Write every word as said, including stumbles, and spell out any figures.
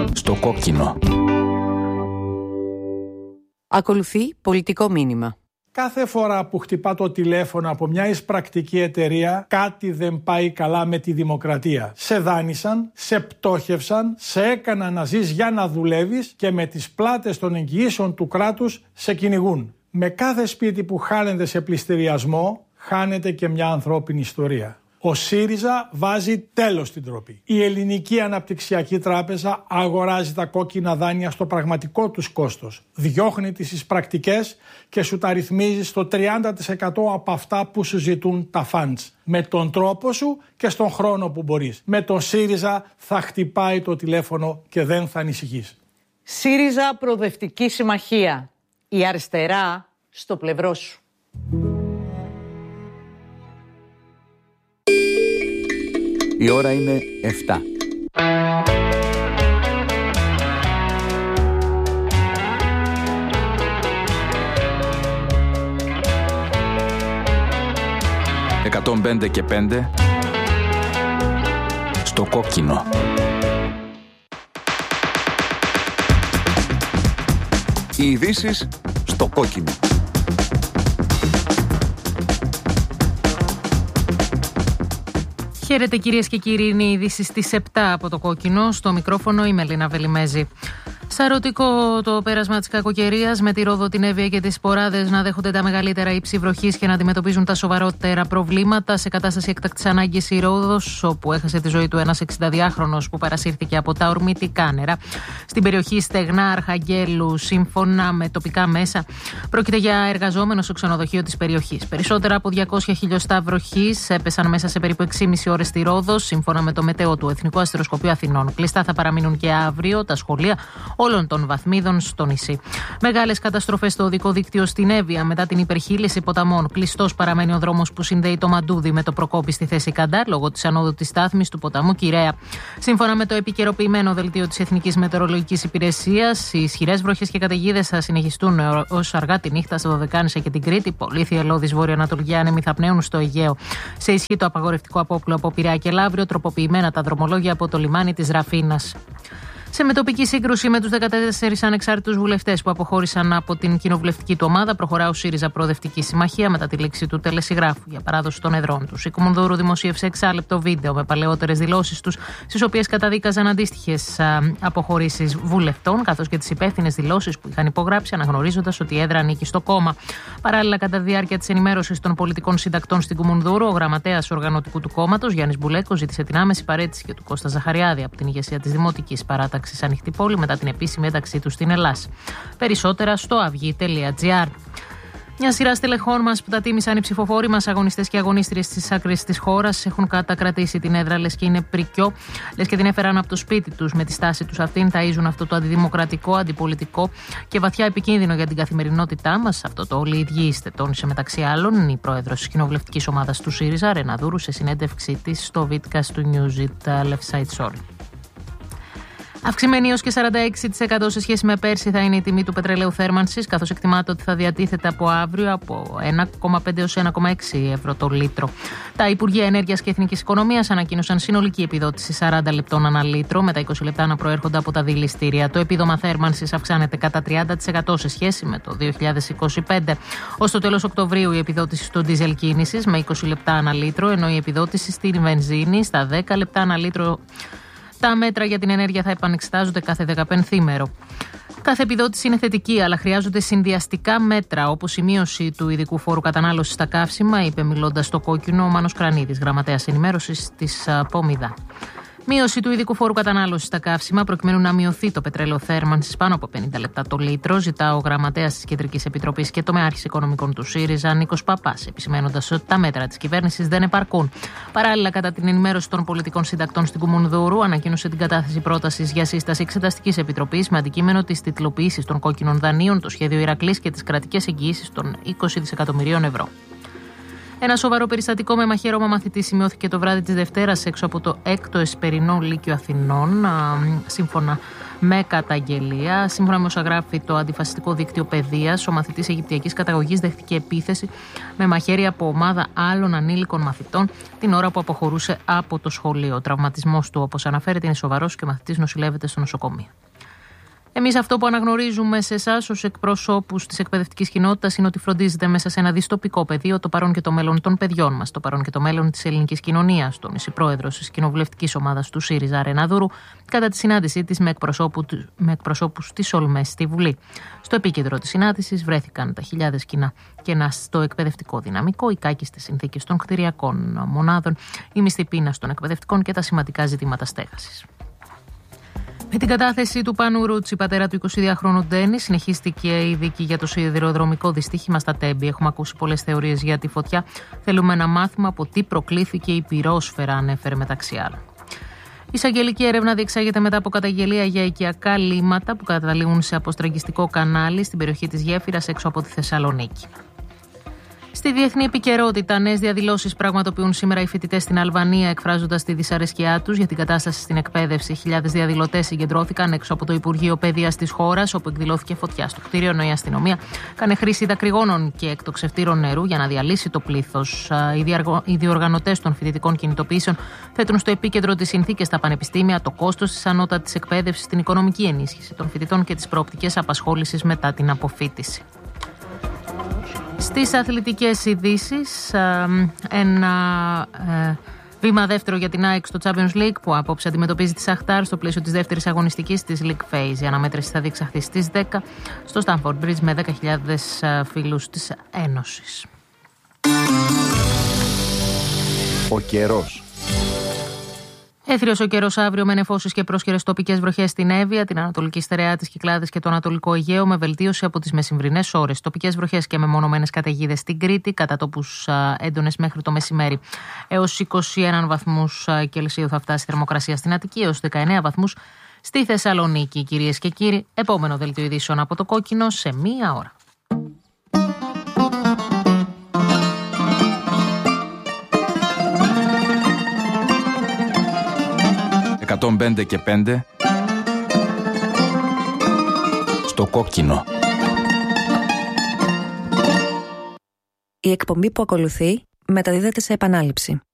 Στο κόκκινο. Ακολουθεί πολιτικό μήνυμα. Κάθε φορά που χτυπά το τηλέφωνο από μια εισπρακτική εταιρεία, κάτι δεν πάει καλά με τη δημοκρατία. Σε δάνεισαν, σε πτώχευσαν, σε έκαναν να ζεις για να δουλεύεις και με τις πλάτες των εγγυήσεων του κράτους σε κυνηγούν. Με κάθε σπίτι που χάνεται σε πληστηριασμό, χάνεται και μια ανθρώπινη ιστορία. Ο ΣΥΡΙΖΑ βάζει τέλος στην ντροπή. Η Ελληνική Αναπτυξιακή Τράπεζα αγοράζει τα κόκκινα δάνεια στο πραγματικό τους κόστος. Διώχνει τις εισπρακτικές και σου τα ρυθμίζει στο τριάντα τοις εκατό από αυτά που σου ζητούν τα funds. Με τον τρόπο σου και στον χρόνο που μπορείς. Με τον ΣΥΡΙΖΑ θα χτυπάει το τηλέφωνο και δεν θα ανησυχείς. ΣΥΡΙΖΑ Προοδευτική Συμμαχία. Η αριστερά στο πλευρό σου. Η ώρα είναι εφτά. εκατόν πέντε και πέντε στο κόκκινο. Οι ειδήσεις στο κόκκινο. Χαίρετε κυρίες και κύριοι, είναι οι ειδήσεις στις επτά από το κόκκινο. Στο μικρόφωνο η Μελίνα Βελιμέζη. Σαρωτικό το πέρασμα της κακοκαιρίας, με τη Ρόδο, την Εύβοια και τις Σποράδες να δέχονται τα μεγαλύτερα ύψη βροχής και να αντιμετωπίζουν τα σοβαρότερα προβλήματα. Σε κατάσταση έκτακτης ανάγκης η Ρόδος, όπου έχασε τη ζωή του ένας εξηνταδυάχρονος που παρασύρθηκε από τα ορμητικά νερά. Στην περιοχή Στεγνά Αρχαγγέλου, σύμφωνα με τοπικά μέσα, πρόκειται για εργαζόμενο στο ξενοδοχείο της περιοχής. Περισσότερα από διακόσια χιλιοστά βροχής έπεσαν μέσα σε περίπου έξι και μισή ώρες στη Ρόδο, σύμφωνα με το μετέο του Εθνικού Αστεροσκοπείου Αθηνών. Κλειστά θα παραμείνουν και αύριο τα σχολεία όλων των βαθμίδων στο νησί. Μεγάλες καταστροφές στο οδικό δίκτυο στην Εύβοια μετά την υπερχείληση ποταμών. Κλειστός παραμένει ο δρόμος που συνδέει το Μαντούδι με το Προκόπη στη θέση Καντάρ λόγω της ανόδου της στάθμης του ποταμού Κυραία. Σύμφωνα με το επικαιροποιημένο δελτίο της Εθνικής Μετεωρολογικής Υπηρεσίας, οι ισχυρές βροχές και καταιγίδες θα συνεχιστούν ως αργά τη νύχτα στο Δωδεκάνησα και την Κρήτη. Πολύθη, Ελλώδης, βορειοανατολική άνεμοι θα πνέουν στο Αιγαίο. Σε ισχύ το απαγορευτικό απόπλου από Πειραιά και Λαύριο, τροποποιημένα τα δρομολόγια από το λιμάνι της Ραφίνας. Σε μετοπική σύγκρουση με τους δεκατέσσερις ανεξάρτητους βουλευτές που αποχώρησαν από την κοινοβουλευτική του ομάδα, προχωρά ο ΣΥΡΙΖΑ Προοδευτική Συμμαχία μετά τη λήξη του τελεσυγράφου για παράδοση των εδρών τους. Η Κουμουνδούρου δημοσίευσε εξάλεπτο βίντεο με παλαιότερες δηλώσεις τους, στις οποίες καταδίκαζαν αντίστοιχες αποχωρήσεις βουλευτών, καθώς και τις υπεύθυνες δηλώσεις που είχαν υπογράψει, αναγνωρίζοντας ότι η έδρα ανήκει στο κόμμα. Παράλληλα, κατά τη διάρκεια της ενημέρωσης των πολιτικών συντακτών στην Κουμουνδούρου, ο γραμματέας οργανωτικού του κόμματος, Γιάννης Μπουλέκος, ζήτησε την άμεση παραίτηση και του Κώστα Ζαχαριάδη από την ηγεσία της Δημοτικής Παράταξης Ανοιχτή Πόλη μετά την επίσημη ένταξή του στην Ελλάς. Περισσότερα στο αυγή τελεία τζι άρ. Μια σειρά στελεχών μας που τα τίμησαν οι ψηφοφόροι μας, αγωνιστές και αγωνίστριες στις άκρες της χώρας, έχουν κατακρατήσει την έδρα, λες και είναι πρικιό, λες και την έφεραν από το σπίτι τους. Με τη στάση τους αυτήν ταΐζουν αυτό το αντιδημοκρατικό, αντιπολιτικό και βαθιά επικίνδυνο για την καθημερινότητά μας. Αυτό το όλοι οι ίδιοι είστε, τόνισε μεταξύ άλλων η πρόεδρος της κοινοβουλευτικής ομάδας του ΣΥΡΙΖΑ, Ρένα Δούρου, σε συνέντευξή της στο Vidcast του Newsit Left Side Story. Αυξημένη έως και σαράντα έξι τοις εκατό σε σχέση με πέρσι θα είναι η τιμή του πετρελαίου θέρμανσης, καθώς εκτιμάται ότι θα διατίθεται από αύριο από ένα κόμμα πέντε έως ένα κόμμα έξι ευρώ το λίτρο. Τα Υπουργεία Ενέργειας και Εθνικής Οικονομίας ανακοίνωσαν συνολική επιδότηση σαράντα λεπτών ανά λίτρο, με τα είκοσι λεπτά να προέρχονται από τα δηληστήρια. Το επίδομα θέρμανσης αυξάνεται κατά τριάντα τοις εκατό σε σχέση με το δύο χιλιάδες είκοσι πέντε. Ως το τέλος Οκτωβρίου η επιδότηση στο ντίζελ κίνησης με είκοσι λεπτά ανά λίτρο, ενώ η επιδότηση στην βενζίνη στα δέκα λεπτά ανά λίτρο. Τα μέτρα για την ενέργεια θα επανεξετάζονται κάθε δεκαπενθήμερο. Κάθε επιδότηση είναι θετική, αλλά χρειάζονται συνδυαστικά μέτρα, όπως η μείωση του ειδικού φόρου κατανάλωσης στα καύσιμα, είπε μιλώντας στο κόκκινο ο Μάνος Κρανίδης, γραμματέας ενημέρωσης της ΠΟΜΙΔΑ. Μείωση του ειδικού φόρου κατανάλωσης στα καύσιμα, προκειμένου να μειωθεί το πετρέλαιο θέρμανσης πάνω από πενήντα λεπτά το λίτρο, ζητά ο γραμματέας της Κεντρικής Επιτροπής και τομεάρχης οικονομικών του ΣΥΡΙΖΑ, Νίκος Παπάς, επισημένοντας ότι τα μέτρα της κυβέρνησης δεν επαρκούν. Παράλληλα, κατά την ενημέρωση των πολιτικών συντακτών στην Κουμουνδούρου, ανακοίνωσε την κατάθεση πρότασης για σύσταση Εξεταστικής Επιτροπής με αντικείμενο τις τιτλοποιήσεις των κόκκινων δανείων, το σχέδιο Ηρακλής και τις κρατικές εγγυήσεις των είκοσι δισεκατομμυρίων ευρώ. Ένα σοβαρό περιστατικό με μαχαίρωμα μαθητή σημειώθηκε το βράδυ της Δευτέρας έξω από το έκτο Εσπερινό Λύκειο Αθηνών. Σύμφωνα με καταγγελία. Σύμφωνα με όσα γράφει το αντιφασιστικό δίκτυο παιδείας, ο μαθητής Αιγυπτιακής καταγωγής δέχτηκε επίθεση με μαχαίρι από ομάδα άλλων ανήλικων μαθητών την ώρα που αποχωρούσε από το σχολείο. Ο τραυματισμός του, όπως αναφέρεται, είναι σοβαρός και ο μαθητής νοσηλεύεται στο νοσοκομείο. Εμείς αυτό που αναγνωρίζουμε σε εσάς ως εκπροσώπους της εκπαιδευτικής κοινότητας είναι ότι φροντίζετε μέσα σε ένα δυστοπικό πεδίο το παρόν και το μέλλον των παιδιών μας, το παρόν και το μέλλον της ελληνικής κοινωνίας, τόνισε η πρόεδρος της κοινοβουλευτικής ομάδας του ΣΥΡΙΖΑ, Ρένα Δούρου, κατά τη συνάντησή της με, με εκπροσώπους της ΟΛΜΕΣ στη Βουλή. Στο επίκεντρο της συνάντησης βρέθηκαν τα χιλιάδες κοινά κενά στο εκπαιδευτικό δυναμικό, οι κάκιστες συνθήκες των κτηριακών μονάδων, η μισθή πείνας των εκπαιδευτικών και τα σημαντικά ζητήματα στέγασης. Με την κατάθεση του Πάνου Ρούτσι, πατέρα του εικοσιδυάχρονου Ντένι, συνεχίστηκε η δίκη για το σιδηροδρομικό δυστύχημα στα Τέμπη. Έχουμε ακούσει πολλές θεωρίες για τη φωτιά. Θέλουμε να μάθουμε από τι προκλήθηκε η πυρόσφαιρα, ανέφερε μεταξύ άλλων. Η εισαγγελική έρευνα διεξάγεται μετά από καταγγελία για οικιακά λίμματα που καταλήγουν σε αποστραγγιστικό κανάλι στην περιοχή της Γέφυρας έξω από τη Θεσσαλονίκη. Στη διεθνή επικαιρότητα, νέες διαδηλώσεις πραγματοποιούν σήμερα οι φοιτητές στην Αλβανία, εκφράζοντας τη δυσαρέσκειά τους για την κατάσταση στην εκπαίδευση. Χιλιάδες διαδηλωτές συγκεντρώθηκαν έξω από το Υπουργείο Παιδείας της χώρας, όπου εκδηλώθηκε φωτιά στο κτίριο, ενώ η αστυνομία κάνει χρήση δακρυγόνων και εκτοξευτήρων νερού για να διαλύσει το πλήθος. Οι διοργανωτές των φοιτητικών κινητοποιήσεων θέτουν στο επίκεντρο τις συνθήκες στα πανεπιστήμια, το κόστος της ανώτατης εκπαίδευσης, την οικονομική ενίσχυση των φοιτητών και τις προοπτικές απασχόλησης μετά την αποφοίτηση. Στις αθλητικές ειδήσεις, ένα ε, βήμα δεύτερο για την ΑΕΚ στο Champions League που απόψε αντιμετωπίζει τη Σαχτάρ στο πλαίσιο της δεύτερης αγωνιστικής της League Phase. Η αναμέτρηση θα διεξαχθεί στις δέκα στο Stamford Bridge με δέκα χιλιάδες φίλους της Ένωσης. Ο καιρός. Έθριος ο καιρός αύριο με νεφώσεις και πρόσχερες τοπικές βροχές στην Εύβοια, την Ανατολική Στερεά, τις Κυκλάδες και το Ανατολικό Αιγαίο, με βελτίωση από τις μεσημβρινές ώρες. Τοπικές βροχές και μεμονωμένες καταιγίδες στην Κρήτη, κατά τόπους έντονες μέχρι το μεσημέρι. Έως είκοσι ένα βαθμούς Κελσίου θα φτάσει η θερμοκρασία στην Αττική, έως δεκαεννέα βαθμούς στη Θεσσαλονίκη. Κυρίες και κύριοι, επόμενο δελτίο ειδήσεων από το Κόκκινο σε μία ώρα. εκατόν πέντε και πέντε στο Κόκκινο. Η εκπομπή που ακολουθεί μεταδίδεται σε επανάληψη.